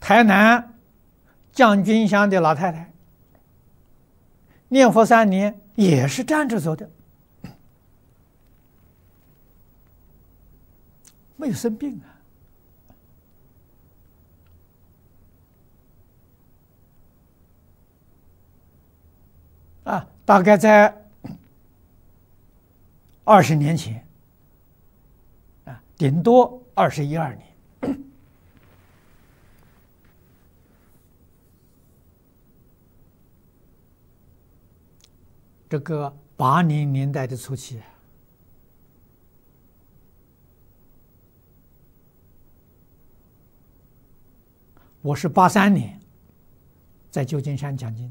台南将军乡的老太太念佛3年也是站着走的，没有生病啊！大概在20年前啊，顶多21、22年。这个80年代的初期，我是83年在旧金山讲经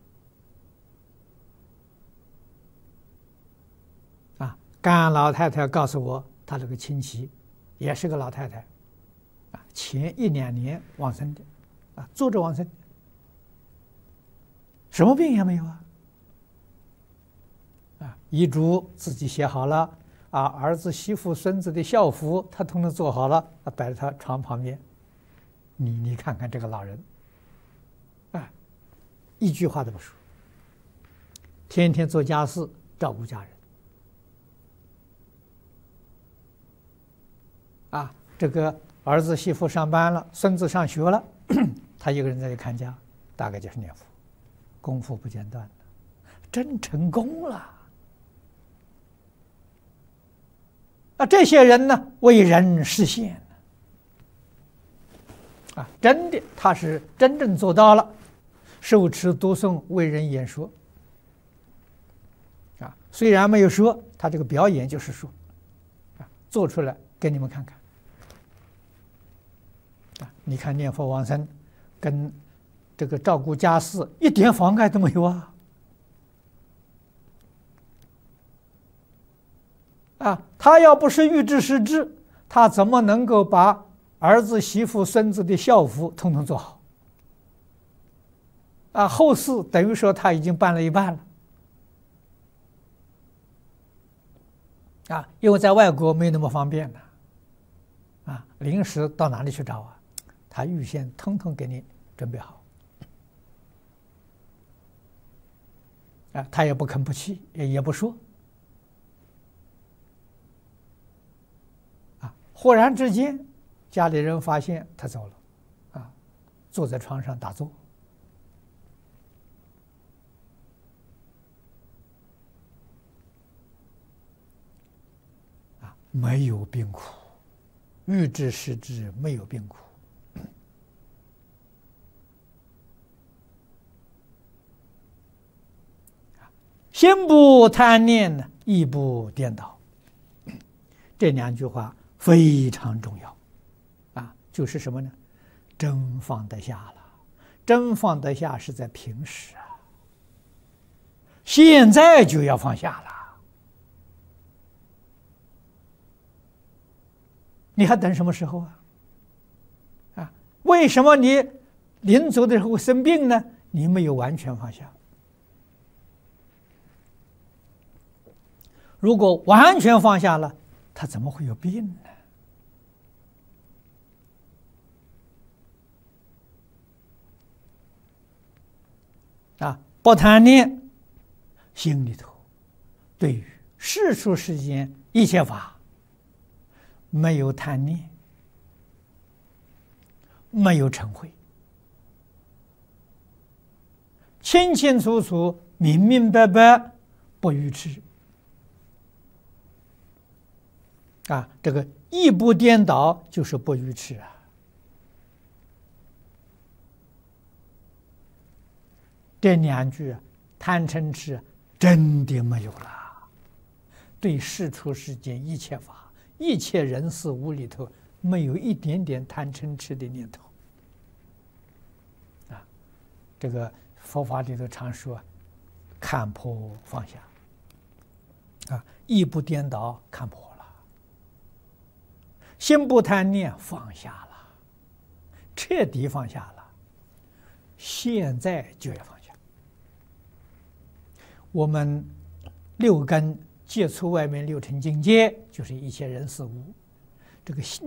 啊，甘老太太告诉我，她这个亲戚也是个老太太啊，前1、2年往生的啊，坐着往生，什么病也没有啊。遗嘱自己写好了啊，儿子、媳妇、孙子的孝服他统统做好了，摆在他床旁边。你看看这个老人，啊，一句话都不说，天天做家事，照顾家人。啊，这个儿子、媳妇上班了，孙子上学了，他一个人在这看家，大概就是念佛，功夫不间断的，真成功了。啊，这些人呢，为人实现啊，真的，他是真正做到了受持读诵为人演说啊，虽然没有说，他这个表演就是说啊，做出来给你们看看啊，你看念佛往生跟这个照顾家事一点妨碍都没有啊。啊，他要不是欲知时至，他怎么能够把儿子、媳妇、孙子的孝服统统做好？啊，后事等于说他已经办了一半了。啊，因为在外国没那么方便的，啊，临时到哪里去找啊？他预先统统给你准备好。啊，他也不吭不气，也不说。忽然之间，家里人发现他走了，啊，坐在床上打坐，啊，没有病苦，欲知时至，没有病苦，心不贪念呢，意不颠倒，这2句话非常重要，啊，就是什么呢？真放得下了，真放得下是在平时啊，现在就要放下了，你还等什么时候啊？啊，为什么你临走的时候生病呢？你没有完全放下。如果完全放下了，他怎么会有病呢？啊，不贪念，心里头对于世出世间一切法没有贪念，没有嗔恚，清清楚楚、明明白白，不愚痴。啊，这个意不颠倒就是不愚痴啊。这2句啊，贪嗔痴真的没有了，对世出世间一切法、一切人事物里头，没有一点点贪嗔痴的念头。啊，这个佛法里头常说，看破放下。啊，意不颠倒看破了，心不贪念放下了，彻底放下了，现在就要放下。我们6根接触外面6尘境界，就是一切人事物，这个